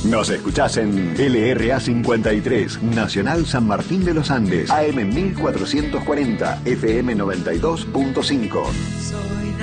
Nos escuchás en LRA 53, Nacional San Martín de los Andes, AM 1440, FM 92.5.